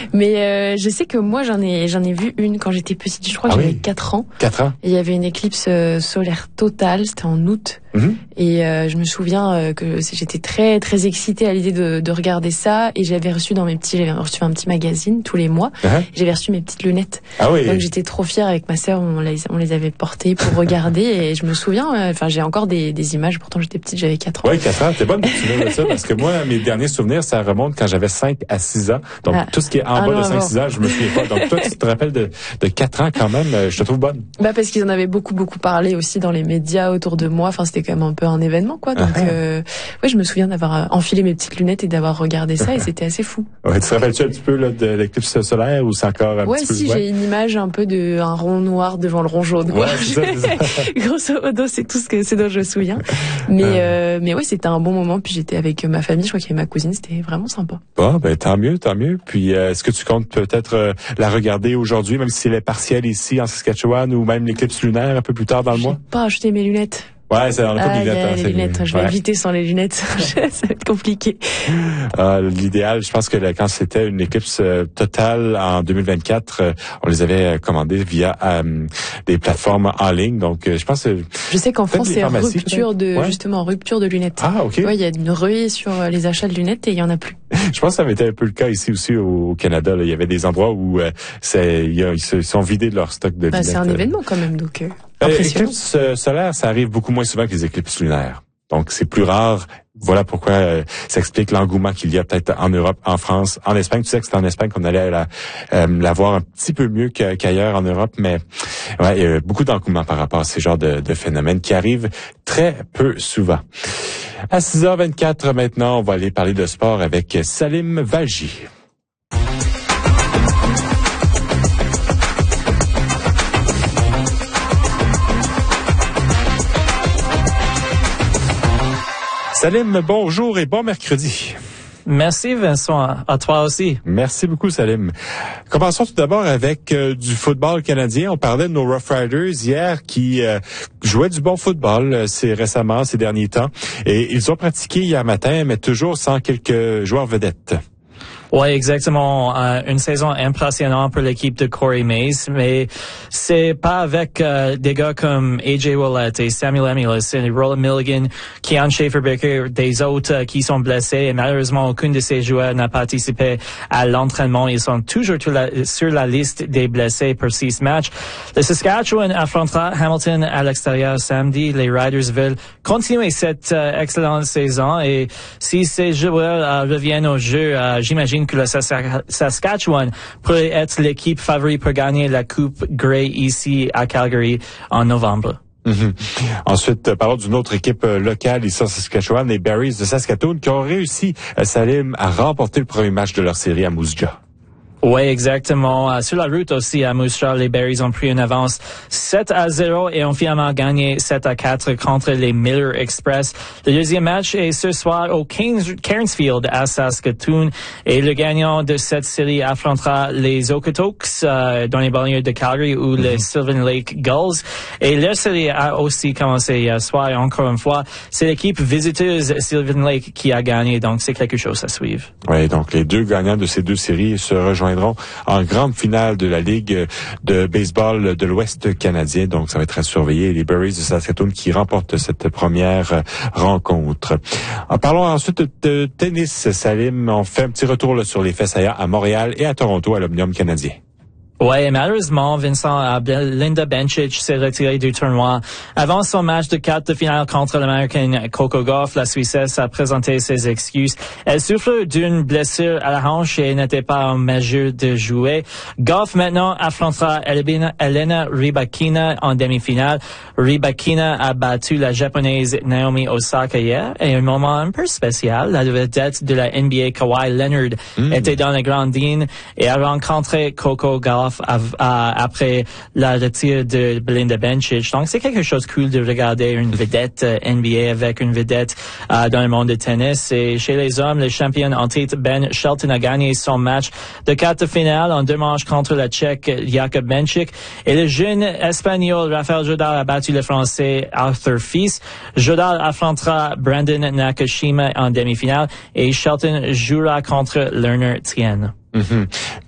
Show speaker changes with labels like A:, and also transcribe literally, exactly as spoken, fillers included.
A: Mais euh, je sais que moi j'en ai j'en ai vu une quand j'étais petite. Je crois que
B: ah
A: j'avais
B: oui?
A: quatre ans.
B: quatre ans.
A: Et il y avait une éclicse euh, solaire totale. C'était en août. Mm-hmm. Et euh, je me souviens euh, que j'étais très très excitée à l'idée de, de regarder ça. Et j'avais reçu dans mes petits, j'avais reçu un petit magazine tous les mois. Uh-huh. J'avais reçu mes petites lunettes.
B: Ah oui.
A: Donc j'étais trop fière avec ma sœur. On les on les avait portées pour regarder. Et je me souviens. Enfin, euh, j'ai encore des des images. Pourtant j'étais petite, j'avais quatre ans.
B: Oui, quatre ans. T'es bonne pour te souvenir de ça parce que moi, mes derniers souvenirs, ça remonte quand j'avais cinq à six ans. Donc ah. tout ce qui est en ah, bas non, de cinq six ans, je me souviens pas. Donc toi, tu te rappelles de de quatre ans quand même. Je te trouve bonne.
A: Bah parce qu'ils en avaient beaucoup beaucoup parlé aussi dans les médias autour de moi. Enfin, c'était quand même un peu un événement, quoi. Donc uh-huh. euh, ouais, je me souviens d'avoir enfilé mes petites lunettes et d'avoir regardé ça, et c'était assez fou.
B: Ouais, tu te rappelles-tu un petit peu là, de l'éclipse solaire ou c'est encore un
A: ouais,
B: petit
A: si,
B: peu? Ouais,
A: si, j'ai une image un peu de un rond noir devant le rond jaune. Quoi.
B: Ouais, c'est ça, c'est ça.
A: Grosso modo, c'est tout ce que c'est dont je me souviens. Mais euh, euh mais ouais, c'était un bon moment. Puis j'étais avec ma famille, je crois qu'il y avait ma cousine, c'était vraiment sympa.
B: Bon, ben tant mieux, tant mieux. Puis euh, est-ce que tu comptes peut-être euh, la regarder aujourd'hui, même si elle est partielle ici en Saskatchewan, ou même l'éclipse lunaire un peu plus tard dans le
A: j'ai
B: mois?
A: J'ai pas acheté mes lunettes.
B: Ouais, c'est, on n'a pas
A: ah,
B: de lunettes.
A: Hein, les lunettes,
B: les...
A: je vais
B: ouais.
A: éviter sans les lunettes. Ça va être compliqué.
B: Euh, l'idéal, je pense que là, quand c'était une éclipse euh, totale en deux mille vingt-quatre, euh, on les avait commandées via euh, des plateformes en ligne. Donc, euh, je pense que
A: je sais qu'en France, c'est rupture de ouais. justement rupture de lunettes.
B: Ah, ok.
A: Ouais, il y a une ruée sur les achats de lunettes et il y en a plus.
B: Je pense que ça avait été un peu le cas ici aussi au Canada. Là. Il y avait des endroits où euh, c'est, ils se sont vidés de leur stock de
A: bah,
B: lunettes.
A: C'est un événement quand même, donc. Euh...
B: Euh, l'éclipse euh, solaire, ça arrive beaucoup moins souvent que les éclipses lunaires. Donc, c'est plus rare. Voilà pourquoi euh, ça explique l'engouement qu'il y a peut-être en Europe, en France, en Espagne. Tu sais que c'est en Espagne qu'on allait la, euh, la voir un petit peu mieux qu'ailleurs en Europe, mais ouais, il y a beaucoup d'engouement par rapport à ces genres de, de phénomènes qui arrivent très peu souvent. À six heures vingt-quatre maintenant, on va aller parler de sport avec Salim Valji. Salim, bonjour et bon mercredi.
C: Merci Vincent, à toi aussi.
B: Merci beaucoup Salim. Commençons tout d'abord avec euh, du football canadien. On parlait de nos Rough Riders hier qui euh, jouaient du bon football euh, c'est récemment, ces derniers temps. Et ils ont pratiqué hier matin, mais toujours sans quelques joueurs vedettes.
C: Oui, exactement. Euh, une saison impressionnante pour l'équipe de Corey Mays, mais c'est pas avec euh, des gars comme A J Ouellette et Samuel Emilus et Roland Milligan, Keon Schaefer-Baker, des autres euh, qui sont blessés. Et malheureusement, aucun de ces joueurs n'a participé à l'entraînement. Ils sont toujours la, sur la liste des blessés pour six matchs. Le Saskatchewan affrontera Hamilton à l'extérieur samedi. Les Riders veulent continuer cette euh, excellente saison et si ces joueurs euh, reviennent au jeu, euh, j'imagine que le Saskatchewan pourrait être l'équipe favorite pour gagner la Coupe Grey ici à Calgary en novembre.
B: Mm-hmm. Ensuite, parlons d'une autre équipe locale ici en Saskatchewan, les Berries de Saskatoon, qui ont réussi, Salim, à remporter le premier match de leur série à Moose Jaw.
C: Oui, exactement. Euh, sur la route aussi à Moose Jaw, les Berries ont pris une avance sept à zéro et ont finalement gagné sept à quatre contre les Miller Express. Le deuxième match est ce soir au Cairnsfield à Saskatoon et le gagnant de cette série affrontera les Okotoks euh, dans les banlieues de Calgary ou mm-hmm. les Sylvan Lake Gulls. Et leur série a aussi commencé hier soir et encore une fois, c'est l'équipe visiteuse Sylvan Lake qui a gagné, donc c'est quelque chose à suivre.
B: Oui, donc les deux gagnants de ces deux séries se rejoignent en grande finale de la Ligue de baseball de l'Ouest canadien. Donc, ça va être à surveiller les Berries de Saskatoon qui remportent cette première rencontre. En parlons ensuite de tennis, Salim. On fait un petit retour là, sur les faits saillants à Montréal et à Toronto à l'Omnium canadien.
C: Ouais, malheureusement, Vincent, Linda Bencic s'est retirée du tournoi. Avant son match de quart de finale contre l'Américaine Coco Gauff, la Suissesse a présenté ses excuses. Elle souffre d'une blessure à la hanche et n'était pas en mesure de jouer. Gauff maintenant affrontera Elena Rybakina en demi-finale. Rybakina a battu la Japonaise Naomi Osaka hier et un moment un peu spécial. La vedette de la N B A, Kawhi Leonard, mm. était dans la grandine et a rencontré Coco Gauff après la retraite de Belinda Bencic. Donc, c'est quelque chose de cool de regarder une vedette N B A avec une vedette euh, dans le monde du tennis. Et chez les hommes, le champion en titre Ben Shelton a gagné son match de quart de finale en deux manches contre la Tchèque Jakub Benčík. Et le jeune Espagnol Rafael Jodal a battu le Français Arthur Fils. Jodal affrontera Brandon Nakashima en demi-finale et Shelton jouera contre Lerner Tien.
B: Mm-hmm.